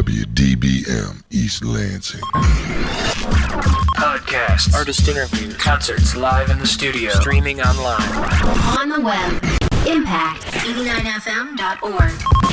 WDBM East Lansing. Podcasts, artist interviews, concerts live in the studio, streaming online. On the web, impact89fm.org.